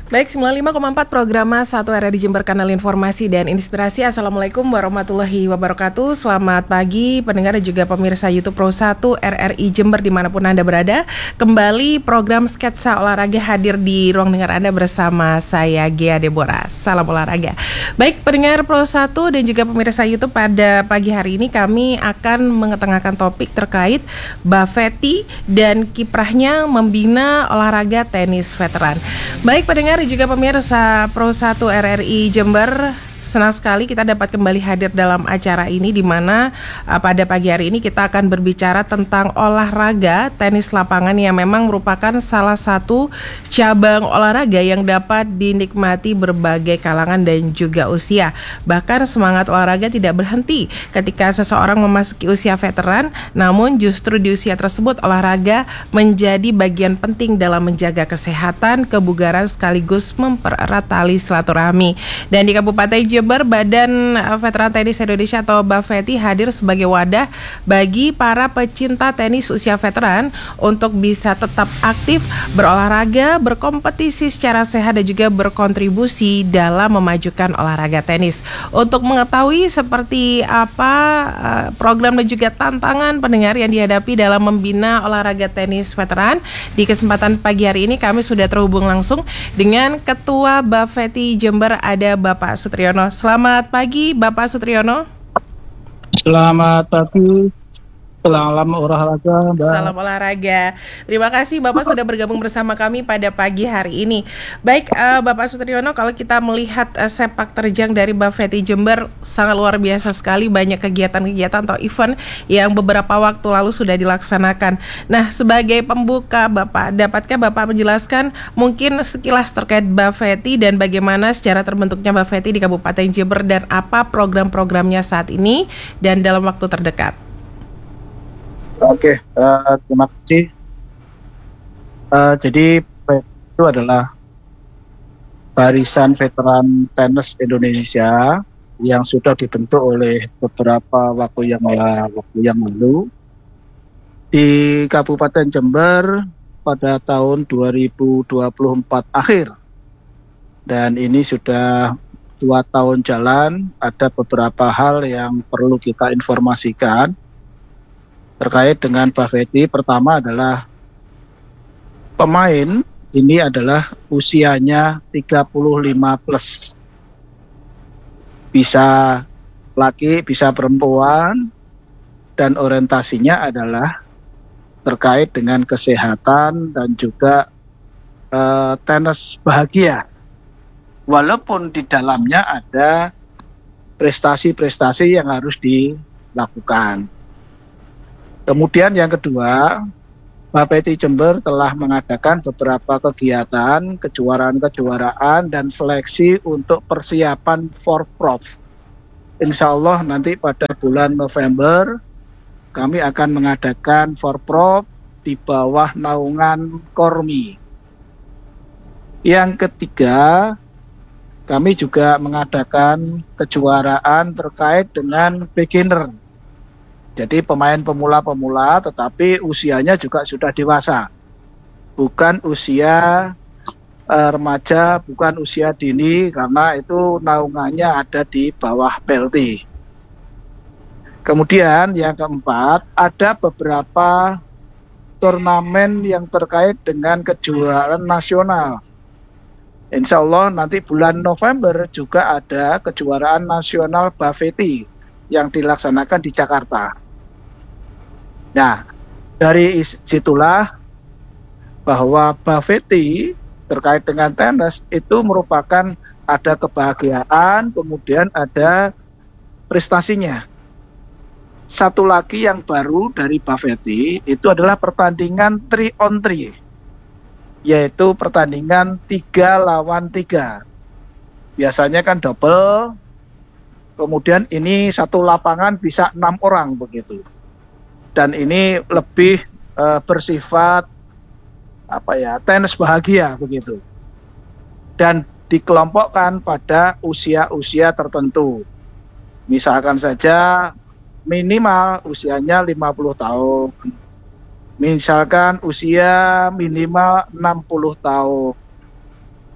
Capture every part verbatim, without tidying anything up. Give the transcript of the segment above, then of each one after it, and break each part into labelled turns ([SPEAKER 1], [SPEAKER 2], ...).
[SPEAKER 1] Baik, sembilan puluh lima koma empat Programa satu R R I Jember, Kanal Informasi dan Inspirasi. Assalamualaikum warahmatullahi wabarakatuh. Selamat pagi pendengar dan juga pemirsa YouTube Pro satu R R I Jember dimanapun Anda berada. Kembali program Sketsa Olahraga hadir di ruang dengar Anda bersama saya Gia Deborah. Salam olahraga. Baik pendengar Pro satu dan juga pemirsa YouTube, pada pagi hari ini kami akan mengetengahkan topik terkait Bafetti dan kiprahnya membina olahraga tenis veteran. Baik pendengar dan juga pemirsa Pro satu R R I Jember, senang sekali kita dapat kembali hadir dalam acara ini, di mana uh, pada pagi hari ini kita akan berbicara tentang olahraga tenis lapangan yang memang merupakan salah satu cabang olahraga yang dapat dinikmati berbagai kalangan dan juga usia. Bahkan semangat olahraga tidak berhenti ketika seseorang memasuki usia veteran, namun justru di usia tersebut olahraga menjadi bagian penting dalam menjaga kesehatan, kebugaran sekaligus mempererat tali silaturahmi. Dan di Kabupaten Jember, Badan Veteran Tenis Indonesia atau Bafetti hadir sebagai wadah bagi para pecinta tenis usia veteran untuk bisa tetap aktif berolahraga, berkompetisi secara sehat dan juga berkontribusi dalam memajukan olahraga tenis. Untuk mengetahui seperti apa uh, program dan juga tantangan pendengar yang dihadapi dalam membina olahraga tenis veteran, di kesempatan pagi hari ini kami sudah terhubung langsung dengan Ketua Bafetti Jember, ada Bapak Sutriyono. Selamat pagi Bapak Sutriyono.
[SPEAKER 2] Selamat pagi. Salam olahraga, Mbak.
[SPEAKER 1] Salam olahraga. Terima kasih Bapak sudah bergabung bersama kami pada pagi hari ini. Baik uh, Bapak Sutriyono, kalau kita melihat uh, sepak terjang dari Bafetti Jember sangat luar biasa sekali, banyak kegiatan-kegiatan atau event yang beberapa waktu lalu sudah dilaksanakan. Nah, sebagai pembuka Bapak, dapatkah Bapak menjelaskan mungkin sekilas terkait Bafetti dan bagaimana secara terbentuknya Bafetti di Kabupaten Jember dan apa program-programnya saat ini dan dalam waktu terdekat?
[SPEAKER 2] Oke, uh, terima kasih. Uh, jadi itu adalah barisan veteran tenis Indonesia yang sudah dibentuk oleh beberapa waktu yang lalu, waktu yang lalu di Kabupaten Jember pada tahun dua ribu dua puluh empat akhir. Dan ini sudah dua tahun jalan. Ada beberapa hal yang perlu kita informasikan terkait dengan Bafetti. Pertama adalah pemain ini adalah usianya tiga puluh lima plus. Bisa laki, bisa perempuan, dan orientasinya adalah terkait dengan kesehatan dan juga uh, tenis bahagia. Walaupun di dalamnya ada prestasi-prestasi yang harus dilakukan. Kemudian yang kedua, Bafetti Jember telah mengadakan beberapa kegiatan, kejuaraan-kejuaraan dan seleksi untuk persiapan Forprof. Insya Allah nanti pada bulan November kami akan mengadakan Forprof di bawah naungan Kormi. Yang ketiga, kami juga mengadakan kejuaraan terkait dengan beginner. Jadi pemain pemula-pemula tetapi usianya juga sudah dewasa. Bukan usia uh, remaja, bukan usia dini, karena itu naungannya ada di bawah P L T. Kemudian yang keempat, ada beberapa turnamen yang terkait dengan kejuaraan nasional. Insya Allah nanti bulan November juga ada kejuaraan nasional Bafetti yang dilaksanakan di Jakarta. Nah, dari situlah bahwa Bafetti terkait dengan tenis itu merupakan ada kebahagiaan, kemudian ada prestasinya. Satu lagi yang baru dari Bafetti itu adalah pertandingan three on three, yaitu pertandingan tiga lawan tiga. Biasanya kan double, kemudian ini satu lapangan bisa enam orang begitu. Dan ini lebih uh, bersifat apa ya, tenis bahagia begitu. Dan dikelompokkan pada usia-usia tertentu. Misalkan saja minimal usianya lima puluh tahun. Misalkan usia minimal enam puluh tahun.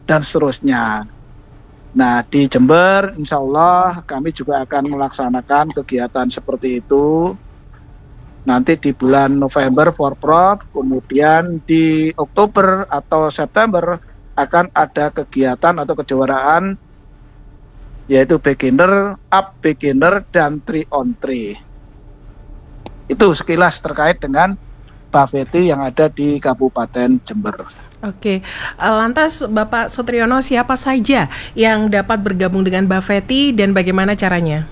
[SPEAKER 2] dan seterusnya. Nah, di Jember insya Allah kami juga akan melaksanakan kegiatan seperti itu. Nanti di bulan November Forprov, kemudian di Oktober atau September akan ada kegiatan atau kejuaraan yaitu beginner, up beginner, dan three on three. Itu sekilas terkait dengan Bafeti yang ada di Kabupaten Jember.
[SPEAKER 1] Oke, lantas Bapak Sutriyono, siapa saja yang dapat bergabung dengan Bafeti dan bagaimana caranya?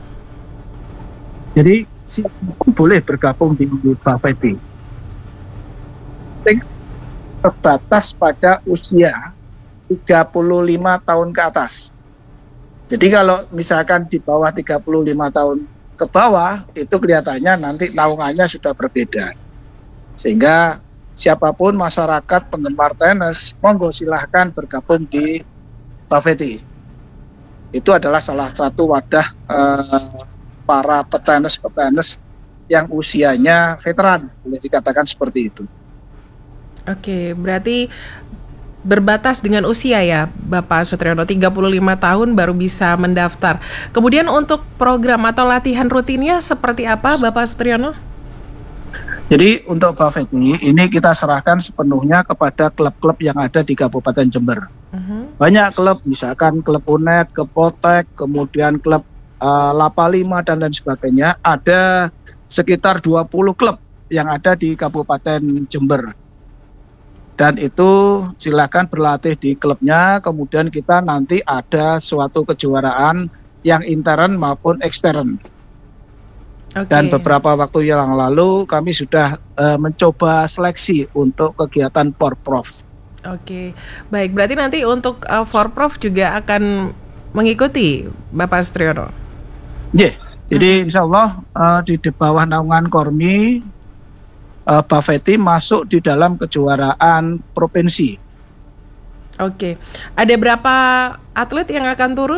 [SPEAKER 2] Jadi siapapun boleh bergabung di Bafeti. Terbatas pada usia tiga puluh lima tahun ke atas. Jadi kalau misalkan di bawah tiga puluh lima tahun ke bawah, itu kelihatannya nanti naungannya sudah berbeda. Sehingga siapapun masyarakat penggemar tenis, monggo silahkan bergabung di Bafeti. Itu adalah salah satu wadah eh, para petenis-petenis yang usianya veteran, boleh dikatakan seperti itu.
[SPEAKER 1] Oke, berarti berbatas dengan usia ya Bapak Sutriyono, tiga puluh lima tahun baru bisa mendaftar. Kemudian untuk program atau latihan rutinnya seperti apa Bapak Sutriyono?
[SPEAKER 2] Jadi untuk Bafeti ini kita serahkan sepenuhnya kepada klub-klub yang ada di Kabupaten Jember. Uh-huh. Banyak klub, misalkan klub U N E D, Kepotek, kemudian klub uh, Lapa lima dan lain sebagainya. Ada sekitar dua puluh klub yang ada di Kabupaten Jember. Dan itu silakan berlatih di klubnya, kemudian kita nanti ada suatu kejuaraan yang intern maupun ekstern. Okay. Dan beberapa waktu yang lalu kami sudah uh, mencoba seleksi untuk kegiatan Forprov.
[SPEAKER 1] Oke, okay. Baik. Berarti nanti untuk uh, Forprov juga akan mengikuti Bapak Sutriyono?
[SPEAKER 2] Yeah. Jadi hmm. insya Allah uh, di, di bawah naungan Kormi, uh, Bafeti masuk di dalam kejuaraan provinsi.
[SPEAKER 1] Oke. Okay. Ada berapa atlet yang akan turun?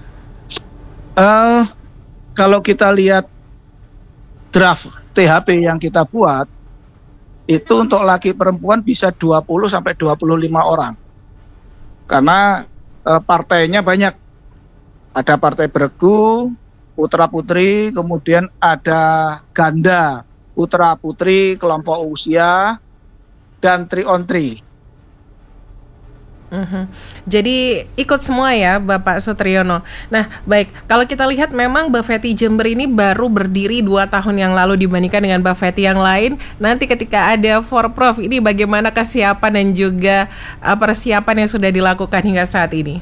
[SPEAKER 2] Uh, kalau kita lihat draft T H P yang kita buat, itu untuk laki perempuan bisa dua puluh sampai dua puluh lima orang. Karena e, partainya banyak. Ada partai bergu, putra putri, kemudian ada ganda, putra putri, kelompok usia, dan three on three.
[SPEAKER 1] Mm-hmm. Jadi ikut semua ya Bapak Sutriyono. Nah baik, kalau kita lihat memang Bafeti Jember ini baru berdiri dua tahun yang lalu dibandingkan dengan Bafeti yang lain. Nanti ketika ada Forprov ini bagaimana kesiapan dan juga uh, persiapan yang sudah dilakukan hingga saat ini?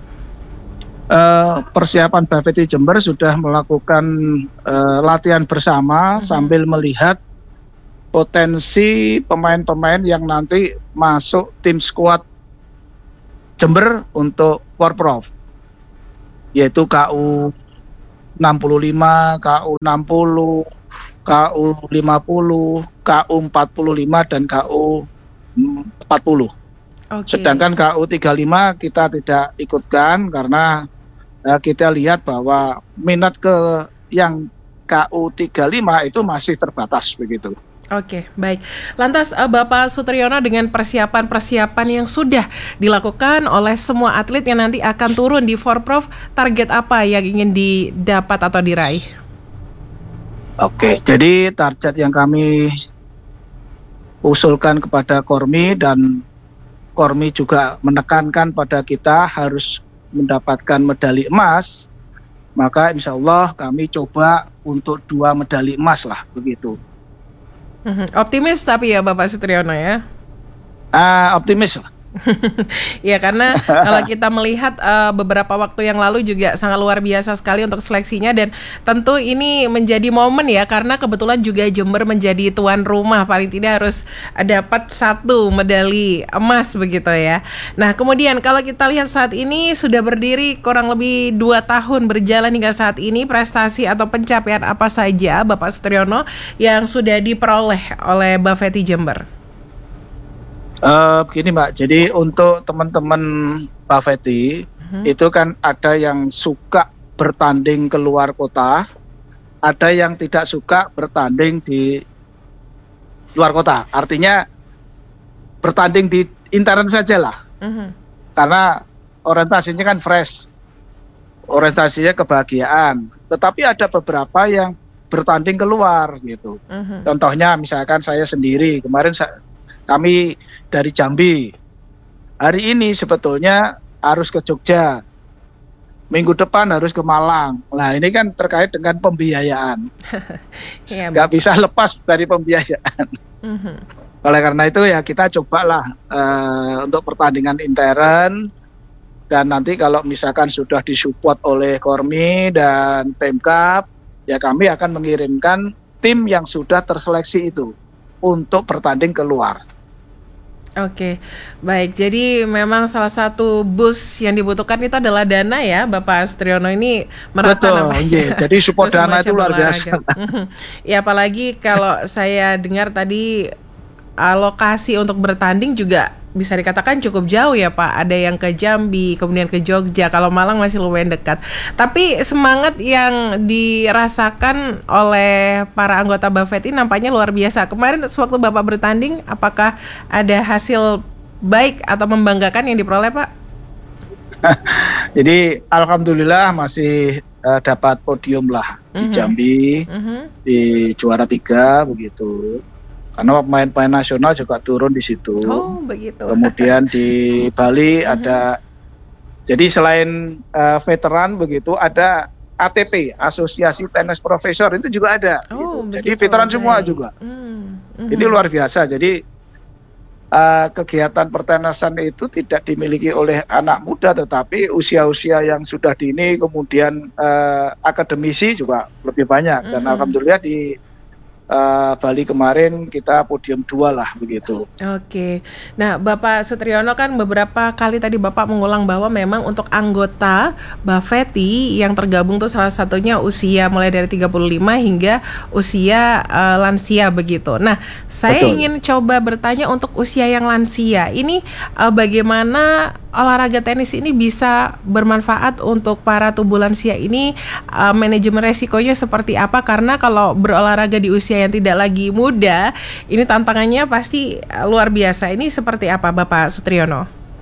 [SPEAKER 2] Uh, persiapan Bafeti Jember sudah melakukan uh, latihan bersama mm-hmm. sambil melihat potensi pemain-pemain yang nanti masuk tim squad Jember untuk Forprov, yaitu K U enam puluh lima, K U enam puluh, K U lima puluh, K U empat puluh lima, dan K U empat puluh. Okay. Sedangkan K U tiga puluh lima kita tidak ikutkan karena ya, kita lihat bahwa minat ke yang K U tiga puluh lima itu masih terbatas begitu.
[SPEAKER 1] Oke, baik. Lantas uh, Bapak Sutriyono, dengan persiapan-persiapan yang sudah dilakukan oleh semua atlet yang nanti akan turun di Forprov, target apa yang ingin didapat atau diraih?
[SPEAKER 2] Oke, jadi target yang kami usulkan kepada Kormi dan Kormi juga menekankan pada kita harus mendapatkan medali emas, maka insya Allah kami coba untuk dua medali emas lah begitu.
[SPEAKER 1] Optimis tapi ya Bapak Sutriyono ya?
[SPEAKER 2] Uh, optimis lah.
[SPEAKER 1] Ya karena kalau kita melihat uh, beberapa waktu yang lalu juga sangat luar biasa sekali untuk seleksinya, dan tentu ini menjadi momen ya karena kebetulan juga Jember menjadi tuan rumah, paling tidak harus dapat satu medali emas begitu ya. Nah kemudian kalau kita lihat saat ini sudah berdiri kurang lebih dua tahun berjalan hingga saat ini, prestasi atau pencapaian apa saja Bapak Sutriyono yang sudah diperoleh oleh Bafeti Jember?
[SPEAKER 2] Uh, begini Mbak, jadi untuk teman-teman Bafeti hmm. itu kan ada yang suka bertanding ke luar kota, ada yang tidak suka bertanding di luar kota. Artinya bertanding di intern saja lah. Hmm. karena orientasinya kan fresh, orientasinya kebahagiaan. Tetapi ada beberapa yang bertanding keluar gitu. Uh-huh. Contohnya misalkan saya sendiri kemarin sa- kami dari Jambi, hari ini sebetulnya harus ke Jogja, minggu depan harus ke Malang. Nah ini kan terkait dengan pembiayaan, ya, nggak bisa lepas dari pembiayaan. Uh-huh. Oleh karena itu ya kita cobalah uh, untuk pertandingan intern. Dan nanti kalau misalkan sudah disupport oleh Kormi dan Pemkab, ya kami akan mengirimkan tim yang sudah terseleksi itu untuk bertanding keluar.
[SPEAKER 1] Oke, baik. Jadi memang salah satu bus yang dibutuhkan itu adalah dana ya, Bapak Sutriyono ini merata.
[SPEAKER 2] Betul, iya. Jadi support dana itu luar biasa.
[SPEAKER 1] Ya apalagi kalau saya dengar tadi lokasi untuk bertanding juga bisa dikatakan cukup jauh ya Pak. Ada yang ke Jambi, kemudian ke Jogja. Kalau Malang masih lumayan dekat. Tapi semangat yang dirasakan oleh para anggota Bafetti nampaknya luar biasa. Kemarin sewaktu Bapak bertanding, apakah ada hasil baik atau membanggakan yang diperoleh Pak?
[SPEAKER 2] Jadi alhamdulillah masih uh, dapat podium lah di uh-huh. Jambi, uh-huh. di juara tiga begitu. Karena pemain-pemain nasional juga turun di situ.
[SPEAKER 1] Oh, begitu.
[SPEAKER 2] Kemudian di Bali uh-huh. ada, jadi selain uh, veteran begitu, ada A T P, Asosiasi Tenis Profesor, itu juga ada.
[SPEAKER 1] Oh,
[SPEAKER 2] gitu. Jadi veteran okay. semua juga. Uh-huh. Ini luar biasa. Jadi uh, kegiatan pertenasan itu tidak dimiliki oleh anak muda, tetapi usia-usia yang sudah dini, kemudian uh, akademisi juga lebih banyak. Uh-huh. Dan alhamdulillah di Uh, Bali kemarin kita podium dua lah begitu.
[SPEAKER 1] Oke, nah Bapak Sutriyono kan beberapa kali tadi Bapak mengulang bahwa memang untuk anggota Bafetti yang tergabung tuh salah satunya usia mulai dari tiga puluh lima hingga usia uh, lansia begitu. Nah, saya Betul. ingin coba bertanya untuk usia yang lansia ini uh, bagaimana olahraga tenis ini bisa bermanfaat untuk para tubuh lansia ini, uh, manajemen resikonya seperti apa? Karena kalau berolahraga di usia yang tidak lagi muda, ini tantangannya pasti luar biasa. Ini seperti apa Bapak Sutriyono?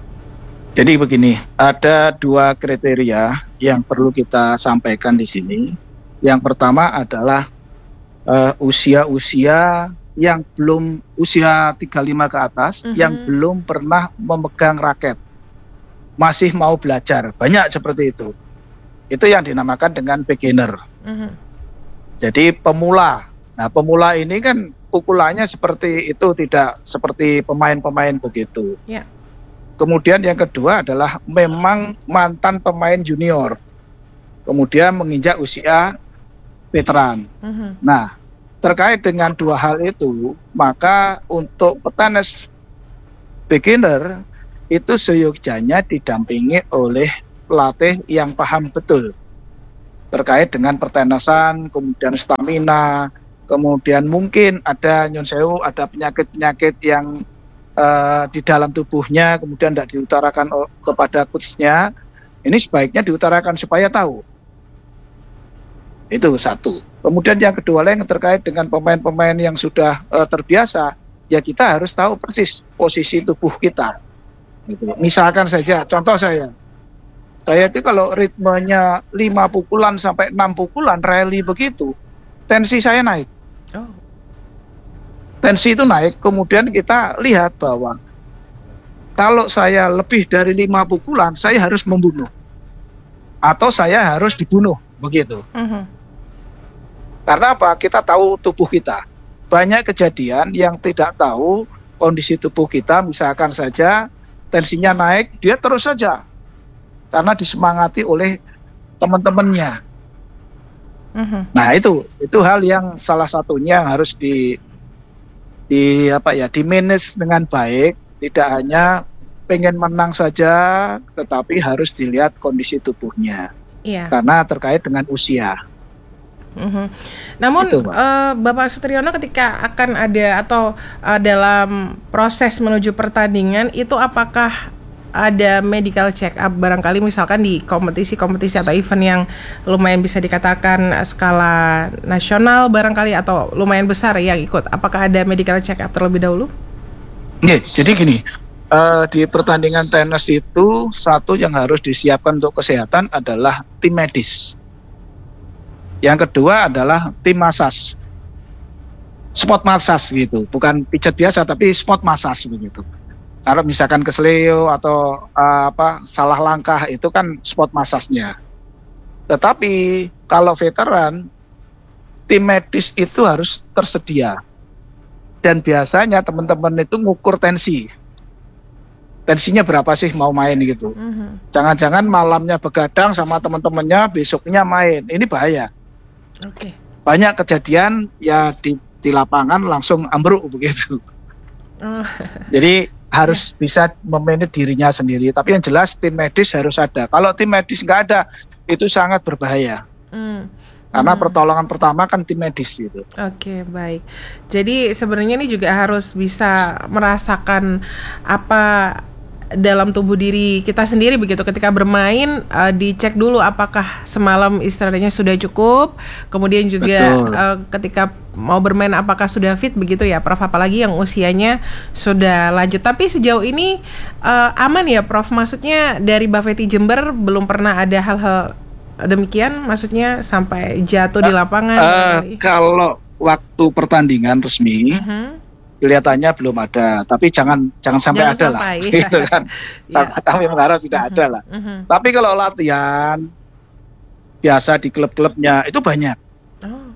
[SPEAKER 2] Jadi begini, ada dua kriteria yang perlu kita sampaikan di sini. Yang pertama adalah uh, usia-usia yang belum, usia tiga puluh lima ke atas, uh-huh. yang belum pernah memegang raket, masih mau belajar, banyak seperti itu. Itu yang dinamakan dengan beginner. Uh-huh. Jadi pemula. Nah, pemula ini kan pukulannya seperti itu, tidak seperti pemain-pemain begitu. Yeah. Kemudian yang kedua adalah memang mantan pemain junior, kemudian menginjak usia veteran. Uh-huh. Nah, terkait dengan dua hal itu, maka untuk petenis beginner itu seyogyanya didampingi oleh pelatih yang paham betul terkait dengan pertenasan, kemudian stamina, kemudian mungkin ada nyun sewu, ada penyakit-penyakit yang uh, di dalam tubuhnya kemudian tidak diutarakan kepada coachnya. Ini sebaiknya diutarakan supaya tahu. Itu satu. Kemudian yang kedua yang terkait dengan pemain-pemain yang sudah uh, terbiasa, ya kita harus tahu persis posisi tubuh kita. Gitu. Misalkan saja, contoh saya, saya itu kalau ritmenya lima pukulan sampai enam pukulan rally begitu, tensi saya naik. Oh. Tensi itu naik, kemudian kita lihat bahwa kalau saya lebih dari lima pukulan, saya harus membunuh atau saya harus dibunuh begitu. Uh-huh. Karena apa? Kita tahu tubuh kita. Banyak kejadian yang tidak tahu kondisi tubuh kita, misalkan saja tensinya naik, dia terus saja karena disemangati oleh teman-temannya. Uh-huh. Nah itu itu hal yang salah satunya harus di di apa ya di manage dengan baik, tidak hanya pengen menang saja, tetapi harus dilihat kondisi tubuhnya. Iya. Karena terkait dengan usia.
[SPEAKER 1] Uh-huh. Namun itu, uh, Bapak Sutriyono ketika akan ada atau uh, dalam proses menuju pertandingan itu apakah ada medical check up barangkali misalkan di kompetisi-kompetisi atau event yang lumayan bisa dikatakan skala nasional barangkali atau lumayan besar yang ikut, apakah ada medical check up terlebih dahulu?
[SPEAKER 2] Oke, jadi gini, uh, di pertandingan tenis itu satu yang harus disiapkan untuk kesehatan adalah tim medis. Yang kedua adalah tim massage, spot massage gitu, bukan pijat biasa tapi spot massage begitu. Kalau misalkan kesleo atau uh, apa salah langkah itu kan spot massage-nya. Tetapi kalau veteran, tim medis itu harus tersedia. Dan biasanya teman-teman itu ngukur tensi. Tensinya berapa sih mau main gitu. Mm-hmm. Jangan-jangan malamnya begadang sama teman-temannya, besoknya main. Ini bahaya. Oke. Okay. Banyak kejadian ya di, di lapangan langsung ambruk begitu. Oh. Jadi harus yeah. bisa memanage dirinya sendiri. Tapi yang jelas tim medis harus ada. Kalau tim medis nggak ada, itu sangat berbahaya. Mm. Karena hmm. pertolongan pertama kan tim medis gitu.
[SPEAKER 1] Oke, baik. Jadi sebenarnya ini juga harus bisa merasakan apa dalam tubuh diri kita sendiri begitu. Ketika bermain uh, dicek dulu apakah semalam istirahatnya sudah cukup. Kemudian juga uh, ketika mau bermain apakah sudah fit begitu ya Prof, apalagi yang usianya sudah lanjut. Tapi sejauh ini uh, aman ya Prof, maksudnya dari Bapeti Jember belum pernah ada hal-hal demikian, maksudnya sampai jatuh uh, di lapangan?
[SPEAKER 2] Uh, kalau waktu pertandingan resmi uh-huh. kelihatannya belum ada, tapi jangan jangan sampai jangan ada sampai, lah, ya. Gitu kan. Yeah. Kami mengharap tidak uh-huh. ada lah. Uh-huh. Tapi kalau latihan biasa di klub-klubnya itu banyak. Oh.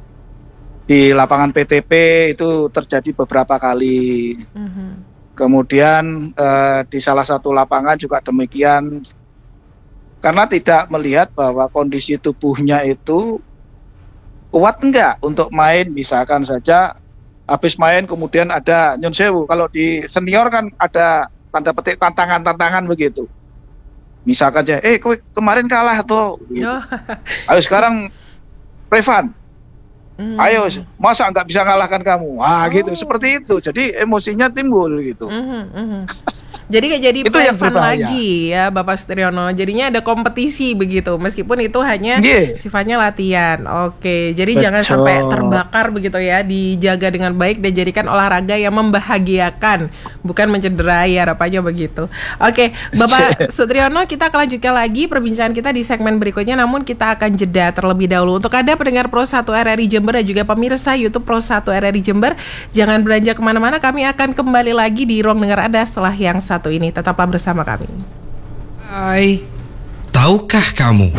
[SPEAKER 2] Di lapangan P T P itu terjadi beberapa kali. Uh-huh. Kemudian uh, di salah satu lapangan juga demikian. Karena tidak melihat bahwa kondisi tubuhnya itu kuat enggak untuk main, misalkan saja habis main kemudian ada nyun sewu. Kalau di senior kan ada tanda petik tantangan-tantangan begitu. Misalkan aja, eh kowe kemarin kalah tuh. Gitu. Oh. Ayo sekarang Revan, mm. ayo masa nggak bisa ngalahkan kamu? Ah oh. gitu, seperti itu. Jadi emosinya timbul gitu. Mm-hmm, mm-hmm.
[SPEAKER 1] Jadi kayak jadi play fun lagi ya Bapak Sutriono. Jadinya ada kompetisi begitu, meskipun itu hanya yeah. sifatnya latihan. Oke, jadi Betul. jangan sampai terbakar begitu ya. Dijaga dengan baik dan jadikan olahraga yang membahagiakan, bukan mencederai, harapannya begitu. Oke, Bapak Sutriono, kita akan lanjutkan lagi perbincangan kita di segmen berikutnya. Namun kita akan jeda terlebih dahulu. Untuk Anda pendengar Pro satu R R I Jember dan juga pemirsa YouTube Pro satu R R I Jember, jangan beranjak kemana-mana. Kami akan kembali lagi di ruang dengar Anda setelah yang satu ini. Tetaplah bersama kami.
[SPEAKER 3] Hai, tahukah kamu?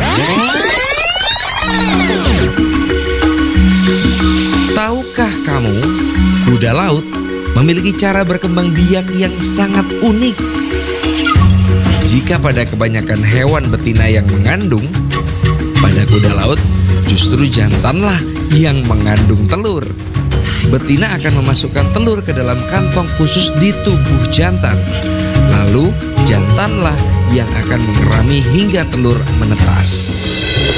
[SPEAKER 3] Tahukah kamu, kuda laut memiliki cara berkembang biak yang sangat unik. Jika pada kebanyakan hewan betina yang mengandung, pada kuda laut justru jantanlah yang mengandung telur. Betina akan memasukkan telur ke dalam kantong khusus di tubuh jantan. Lalu jantanlah yang akan mengerami hingga telur menetas.